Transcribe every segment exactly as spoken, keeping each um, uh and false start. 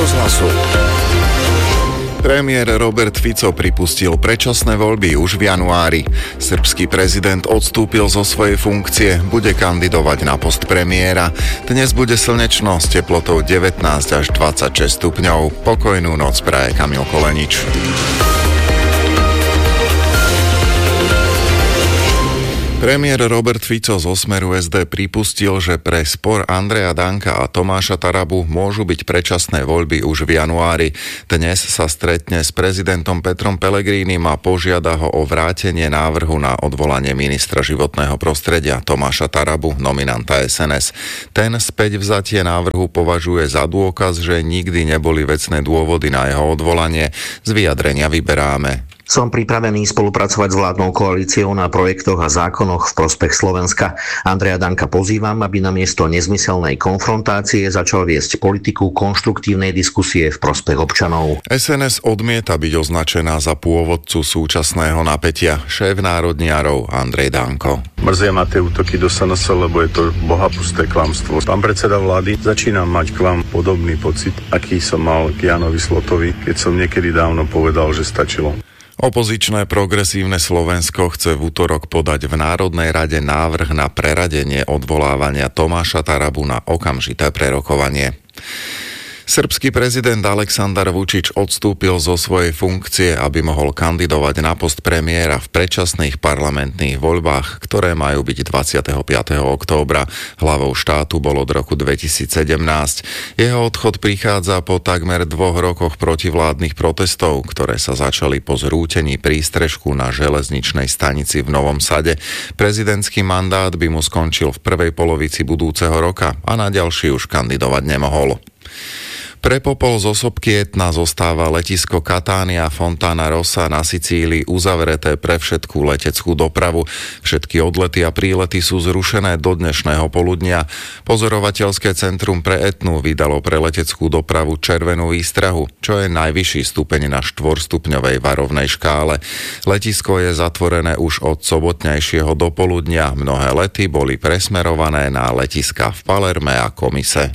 rozhlasu. Premiér Robert Fico pripustil predčasné voľby už v januári. Srbský prezident odstúpil zo svojej funkcie, bude kandidovať na post premiéra. Dnes bude slnečno s teplotou devätnásť až dvadsaťšesť stupňov. Pokojnú noc praje Kamil Kolenič. Premiér Robert Fico zo Smeru es dé pripustil, že pre spor Andreja Danka a Tomáša Tarabu môžu byť predčasné voľby už v januári. Dnes sa stretne s prezidentom Petrom Pellegrinim a požiada ho o vrátenie návrhu na odvolanie ministra životného prostredia Tomáša Tarabu, nominanta es en es. Ten späť vzatie návrhu považuje za dôkaz, že nikdy neboli vecné dôvody na jeho odvolanie. Z vyjadrenia vyberáme. Som pripravený spolupracovať s vládnou koalíciou na projektoch a zákonoch v prospech Slovenska. Andreja Danka pozývam, aby namiesto nezmyselnej konfrontácie začal viesť politiku konštruktívnej diskusie v prospech občanov. es en es odmieta byť označená za pôvodcu súčasného napätia. Šéf národniarov Andrej Danko. Mrzia ma tie útoky do es en es, lebo je to bohapusté klamstvo. Pán predseda vlády, začínam mať k vám podobný pocit, aký som mal k Jánovi Slotovi, keď som niekedy dávno povedal, že stačilo. Opozičné progresívne Slovensko chce v útorok podať v Národnej rade návrh na preradenie odvolávania Tomáša Tarabu na okamžité prerokovanie. Srbský prezident Aleksandar Vučić odstúpil zo svojej funkcie, aby mohol kandidovať na post premiéra v predčasných parlamentných voľbách, ktoré majú byť dvadsiateho piateho októbra. Hlavou štátu bol od roku dvetisícsedemnásť. Jeho odchod prichádza po takmer dvoch rokoch protivládnych protestov, ktoré sa začali po zrútení prístrežku na železničnej stanici v Novom Sade. Prezidentský mandát by mu skončil v prvej polovici budúceho roka a na ďalší už kandidovať nemohol. Pre popol zo sopky Etna zostáva letisko Catania Fontana Rossa na Sicílii uzavreté pre všetkú leteckú dopravu. Všetky odlety a prílety sú zrušené do dnešného poludnia. Pozorovateľské centrum pre Etnu vydalo pre leteckú dopravu červenú výstrahu, čo je najvyšší stupeň na štvorstupňovej varovnej škále. Letisko je zatvorené už od sobotnejšieho dopoludnia. Mnohé lety boli presmerované na letiská v Palerme a Komise.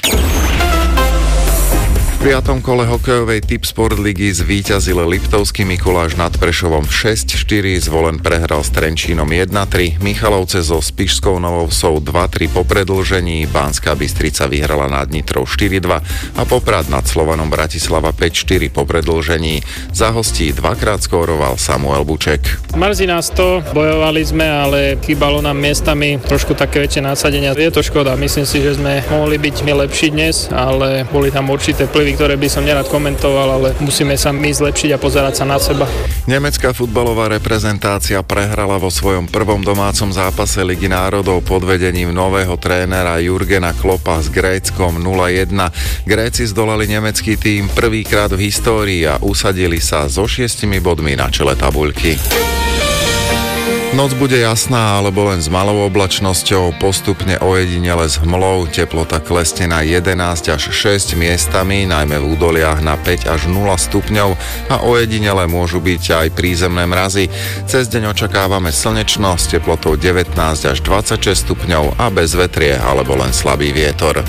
V piatom kole hokejovej Tipsport ligy zvíťazil Liptovský Mikuláš nad Prešovom šesť štyri, Zvolen prehral s Trenčínom jeden tri, Michalovce so Spišskou Novou Vsou dva tri po predĺžení, Banská Bystrica vyhrala nad Nitrou štyri dva a Poprad nad Slovanom Bratislava päť štyri po predĺžení. Za hostí dvakrát skóroval Samuel Buček. Mrzí nás to, bojovali sme, ale chýbalo nám miestami trošku také väčšie nasadenia. Je to škoda, myslím si, že sme mohli byť lepší dnes, ale boli tam určité vplyvy, ktoré by som nerad komentoval, ale musíme sa my zlepšiť a pozerať sa na seba. Nemecká futbalová reprezentácia prehrala vo svojom prvom domácom zápase Ligy národov pod vedením nového trénera Jurgena Kloppa s Gréckom nula jeden. Gréci zdolali nemecký tím prvýkrát v histórii a usadili sa so šiestimi bodmi na čele tabuľky. Noc bude jasná, alebo len s malou oblačnosťou, postupne ojedinele s hmlou, teplota klesne na jedenásť až šesť miestami, najmä v údoliach na päť až nula stupňov a ojedinele môžu byť aj prízemné mrazy. Cez deň očakávame slnečno s teplotou devätnásť až dvadsaťšesť stupňov a bez vetrie alebo len slabý vietor.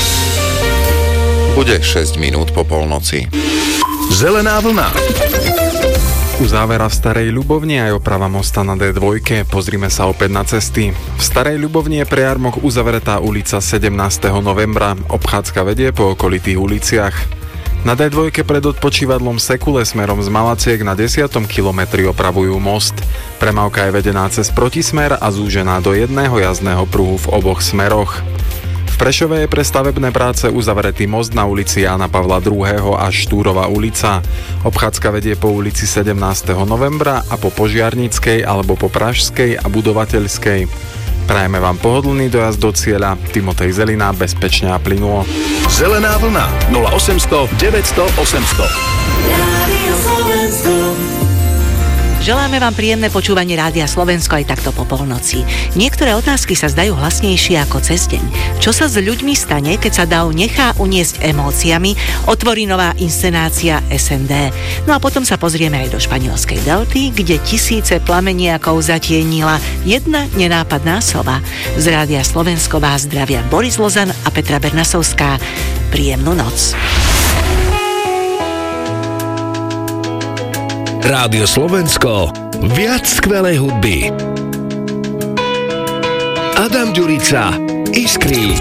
Bude šesť minút po polnoci. Zelená vlna. Uzávera v Starej Ľubovni aj oprava mosta na dé dva. Pozrime sa opäť na cesty. V Starej Ľubovni je pre jarmoch uzavretá ulica sedemnásteho novembra. Obchádzka vedie po okolitých uliciach. Na dé dva pred odpočívadlom Sekule smerom z Malaciek na desiatom kilometri opravujú most. Premávka je vedená cez protismer a zúžená do jedného jazdného pruhu v oboch smeroch. V Prešove je pre stavebné práce uzavretý most na ulici Jána Pavla druhého. až Štúrova ulica. Obchádzka vedie po ulici sedemnásteho novembra a po Požiarnickej alebo po Pražskej a Budovateľskej. Prajeme vám pohodlný dojazd do cieľa. Timotej Zelina, bezpečne a plynulo. Zelená vlna nula osemsto deväťsto osemsto. Želáme vám príjemné počúvanie Rádia Slovensko aj takto po polnoci. Niektoré otázky sa zdajú hlasnejšie ako cez deň. Čo sa s ľuďmi stane, keď sa dav nechá uniesť emóciami, otvorí nová inscenácia es en dé. No a potom sa pozrieme aj do španielskej delty, kde tisíce plameniakov zatienila jedna nenápadná sova. Z Rádia Slovensko vás zdravia Boris Lozan a Petra Bernasovská. Príjemnú noc. Rádio Slovensko, viac skvelej hudby. Adam Ďurica, Iskry.